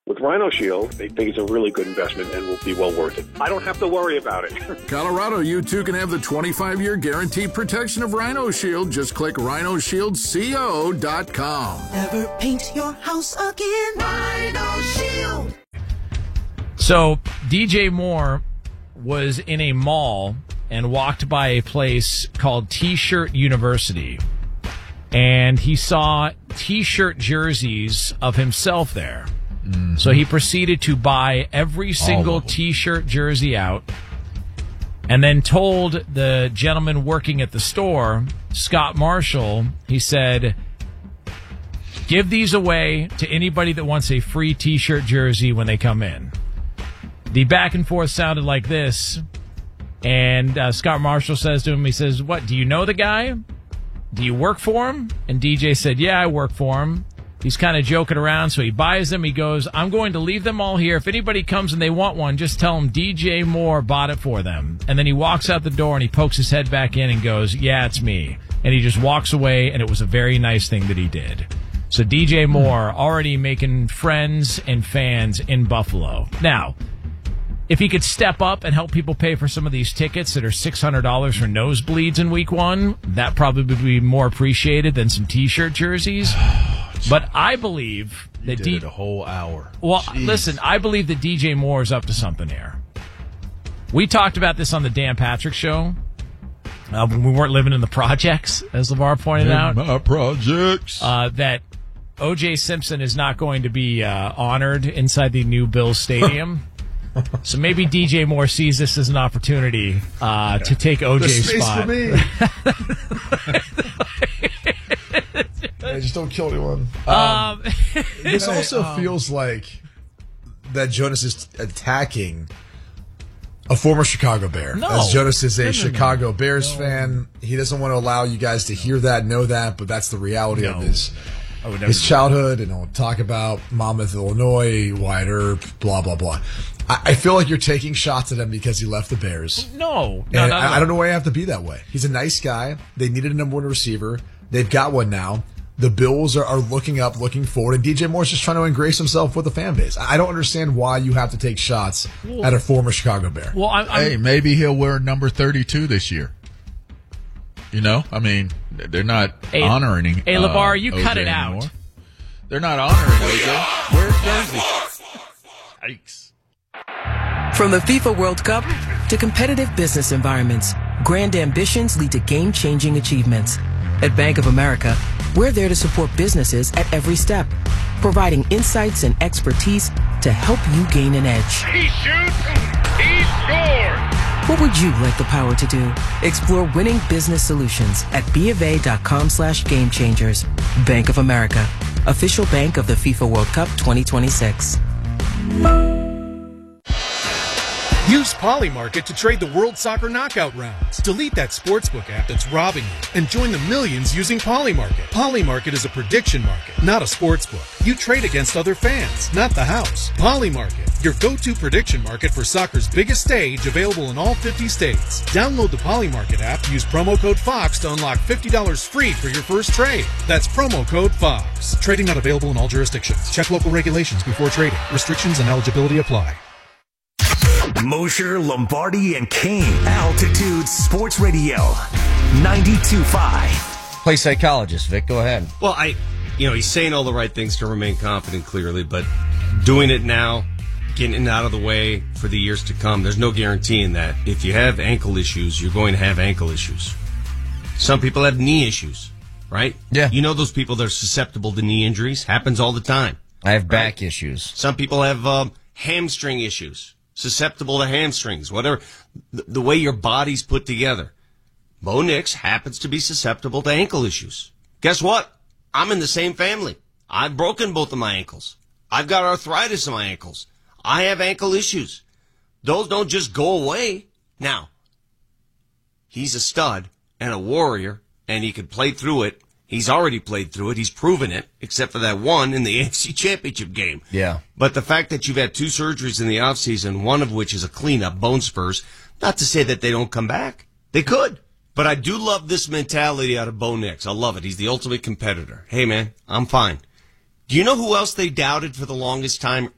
With Rhino Shield, they think it's a really good investment and will be well worth it. I don't have to worry about it. Colorado, you too can have the 25-year guaranteed protection of Rhino Shield. Just click rhinoshieldco.com. Never paint your house again. Rhino Shield. So, DJ Moore was in a mall and walked by a place called T-Shirt University. And he saw T-shirt jerseys of himself there. Mm-hmm. So he proceeded to buy every single T-shirt jersey out and then told the gentleman working at the store, Scott Marshall, he said, give these away to anybody that wants a free T-shirt jersey when they come in. The back and forth sounded like this, and Scott Marshall says to him, he says, what, do you know the guy? Do you work for him? And DJ said, yeah, I work for him. He's kind of joking around, so he buys them. He goes, I'm going to leave them all here. If anybody comes and they want one, just tell them DJ Moore bought it for them. And then he walks out the door and he pokes his head back in and goes, yeah, it's me. And he just walks away, and it was a very nice thing that he did. So DJ Moore already making friends and fans in Buffalo. Now, if he could step up and help people pay for some of these tickets that are $600 for nosebleeds in week one, that probably would be more appreciated than some T-shirt jerseys. But I believe that did it a whole hour. Well, Jeez. Listen, I believe that DJ Moore is up to something here. We talked about this on the Dan Patrick Show when we weren't living in the projects, as LeVar pointed out. My projects. That O.J. Simpson is not going to be honored inside the new Bills Stadium. So maybe DJ Moore sees this as an opportunity to take OJ's spot. For me. Hey, just don't kill anyone. This also feels like that Jonas is attacking a former Chicago Bear. No. As Jonas is a Chicago Bears fan, he doesn't want to allow you guys to hear that, know that, but that's the reality of his childhood, and he'll talk about Monmouth, Illinois, Wyatt Earp, blah, blah, blah. I feel like you're taking shots at him because he left the Bears. No. I don't know why you have to be that way. He's a nice guy. They needed a number one receiver. They've got one now. The Bills are looking up, looking forward, and DJ Moore's just trying to ingrace himself with the fan base. I don't understand why you have to take shots at a former Chicago Bear. Well, hey, maybe he'll wear number 32 this year. You know, I mean, they're not honoring. Hey, LeVar, you OJ cut it anymore. out. They're not honoring OJ. Where's Jersey? Yikes. From the FIFA World Cup to competitive business environments, grand ambitions lead to game-changing achievements. At Bank of America, we're there to support businesses at every step, providing insights and expertise to help you gain an edge. He shoots, he scores! What would you like the power to do? Explore winning business solutions at BofA.com/gamechangers. Bank of America, official bank of the FIFA World Cup 2026. Use Polymarket to trade the World Soccer Knockout rounds. Delete that sportsbook app that's robbing you and join the millions using Polymarket. Polymarket is a prediction market, not a sportsbook. You trade against other fans, not the house. Polymarket, your go-to prediction market for soccer's biggest stage, available in all 50 states. Download the Polymarket app, use promo code FOX to unlock $50 free for your first trade. That's promo code FOX. Trading not available in all jurisdictions. Check local regulations before trading. Restrictions and eligibility apply. Mosher, Lombardi, and King. Altitude Sports Radio, 92.5. Play psychologist, Vic. Go ahead. Well, he's saying all the right things to remain confident, clearly, but doing it now, getting it out of the way for the years to come, there's no guaranteeing that. If you have ankle issues, you're going to have ankle issues. Some people have knee issues, right? Yeah. You know those people that are susceptible to knee injuries? Happens all the time. I have back issues. Some people have hamstring issues. Susceptible to hamstrings, whatever, the way your body's put together. Bo Nix happens to be susceptible to ankle issues. Guess what? I'm in the same family. I've broken both of my ankles. I've got arthritis in my ankles. I have ankle issues. Those don't just go away. Now, he's a stud and a warrior, and he could play through it. He's already played through it. He's proven it, except for that one in the AFC Championship game. Yeah. But the fact that you've had two surgeries in the offseason, one of which is a cleanup, bone spurs, not to say that they don't come back. They could. But I do love this mentality out of Bo Nix. I love it. He's the ultimate competitor. Hey, man, I'm fine. Do you know who else they doubted for the longest time